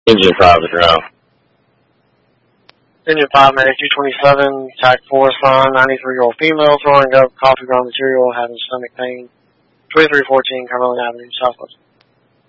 Engine 5 is around. Engine 5, Medic 227, TAC 4 Son, 93-year-old female, throwing up coffee ground material, having stomach pain, 2314 Cumberland Avenue, Southwest.